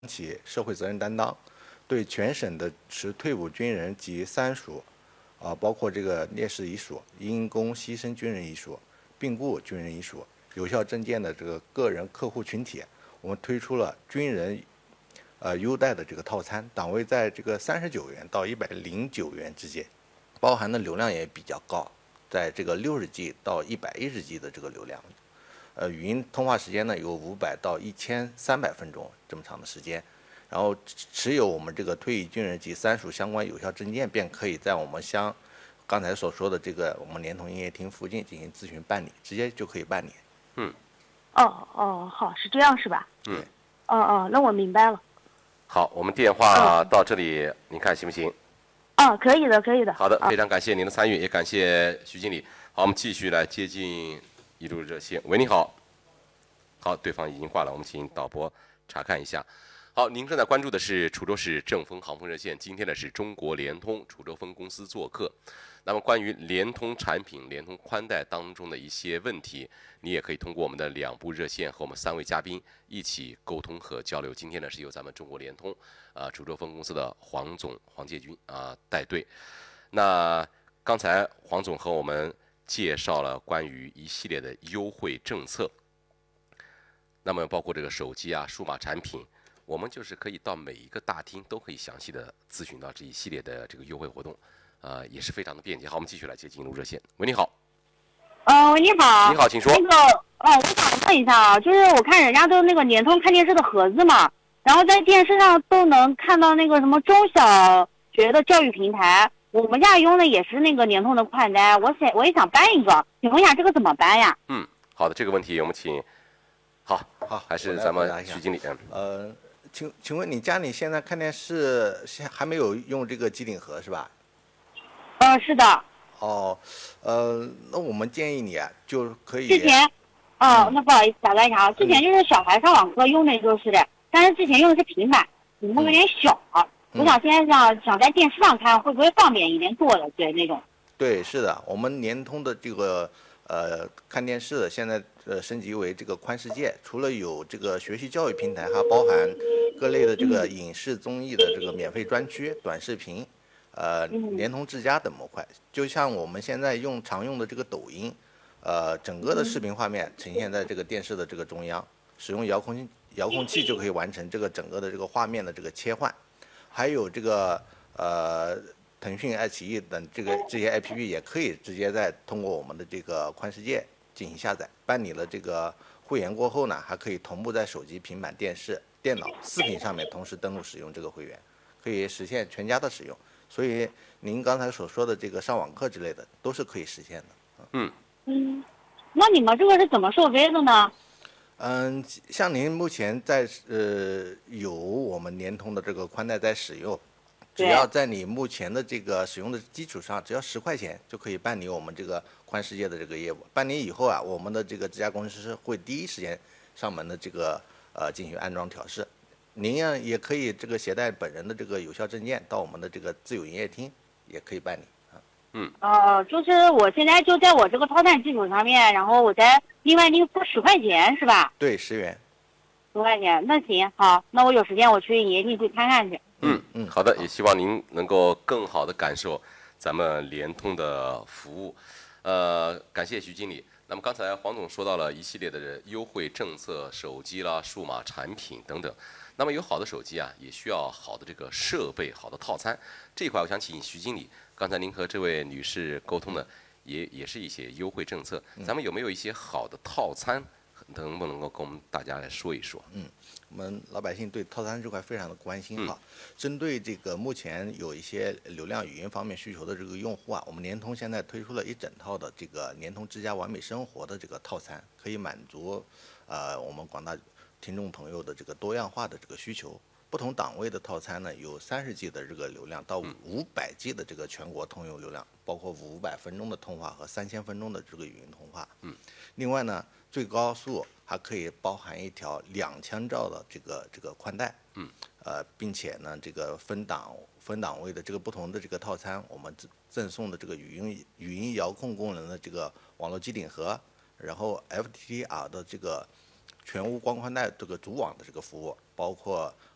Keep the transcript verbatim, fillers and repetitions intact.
起社会责任担当，对全省的持退伍军人及三属，啊，包括这个烈士遗属、因公牺牲军人遗属、病故军人遗属、有效证件的这个个人客户群体，我们推出了军人呃优待的这个套餐，档位在这个三十九元到一百零九元之间，包含的流量也比较高，在这个六十 G 到一百一十 G 的这个流量。呃，语音通话时间呢有五百到一千三百分钟这么长的时间，然后持有我们这个退役军人及三属相关有效证件，便可以在我们乡刚才所说的这个我们联通营业厅附近进行咨询办理，直接就可以办理。 嗯， 哦哦，好，是这样是吧？ 嗯， 哦哦，那我明白了。 好，我们电话到这里，您看行不行？ 哦，可以的，可以的。 好的，非常感谢您的参与，也感谢徐经理。好，我们继续来接近一路热线。喂，你好。好，对方已经挂了，我们请导播查看一下。好，您正在关注的是滁州市正丰航风热线，今天呢是中国联通滁州分公司做客。那么关于联通产品、联通宽带当中的一些问题，你也可以通过我们的两部热线和我们三位嘉宾一起沟通和交流。今天呢是由咱们中国联通啊滁州分公司的黄总黄介军啊带队。那刚才黄总和我们介绍了关于一系列的优惠政策，那么包括这个手机啊、数码产品，我们就是可以到每一个大厅都可以详细的咨询到这一系列的这个优惠活动。呃，也是非常的便捷。好，我们继续来接进入热线。喂，你好。 呃，喂，你好。 你好，请说。 那个，哦，我想问一下啊，就是我看人家都那个联通看电视的盒子嘛，然后在电视上都能看到那个什么中小学的教育平台，我们家用的也是那个联通的宽带，我想我也想办一个，请问一下这个怎么办呀？ 嗯，好的，这个问题我们请，好， 好， 还是咱们徐经理。 呃，请请问你家里现在看电视现还没有用这个机顶盒是吧？ 呃，是的。 哦，呃，那我们建议你啊，就可以。 之前，哦，那不好意思打断一下啊，之前就是小孩上网课用的就是的，但是之前用的是平板，屏幕有点小， 嗯、 我想现在想想在电视上看会不会方便一点多了，对那种。 对，是的，我们联通的这个呃看电视现在呃升级为这个宽世界，除了有这个学习教育平台，还包含各类的这个影视综艺的这个免费专区、短视频。呃，联通智家等模块，就像我们现在用常用的这个抖音，呃，整个的视频画面呈现在这个电视的这个中央，使用遥控遥控器就可以完成这个整个的这个画面的这个切换，还有这个呃，腾讯、爱奇艺等这个这些 A P P 也可以直接在通过我们的这个宽世界进行下载，办理了这个会员过后呢，还可以同步在手机、平板电视、电脑四屏上面同时登录使用这个会员，可以实现全家的使用。所以您刚才所说的这个上网课之类的都是可以实现的。 嗯嗯，那你们这个是怎么收费的呢？ 嗯，像您目前在呃有我们联通的这个宽带在使用，只要在你目前的这个使用的基础上，只要十块钱就可以办理我们这个宽世界的这个业务。办理以后啊，我们的这个这家公司会第一时间上门的这个呃进行安装调试。您呀也可以这个携带本人的这个有效证件到我们的这个自有营业厅，也可以办理啊。 嗯。 呃，就是我现在就在我这个套餐基础上面，然后我再另外另付十块钱是吧？ 对，十元。 十块钱，那行好，那我有时间我去营业厅去看看去。 嗯嗯，好的，也希望您能够更好的感受咱们联通的服务。呃，感谢徐经理。那么刚才黄总说到了一系列的优惠政策，手机啦、数码产品等等。那么有好的手机啊，也需要好的这个设备、好的套餐。这一块我想请徐经理，刚才您和这位女士沟通的也也是一些优惠政策，咱们有没有一些好的套餐，能不能够跟我们大家来说一说？ 嗯，我们老百姓对套餐这块非常的关心哈。嗯、针对这个目前有一些流量语音方面需求的这个用户啊，我们联通现在推出了一整套的这个联通之家完美生活的这个套餐，可以满足呃我们广大听众朋友的这个多样化的这个需求。不同档位的套餐呢，有三十 G 的这个流量到五百 G 的这个全国通用流量，包括五百分钟的通话和三千分钟的这个语音通话。 嗯。 另外呢，最高速还可以包含一条两千兆的这个这个宽带。 嗯。 呃，并且呢，这个分档分档位的这个不同的这个套餐，我们赠送的这个语音语音遥控功能的这个网络机顶盒，然后 F T T R 的这个全无光宽带这个组网的这个服务，包括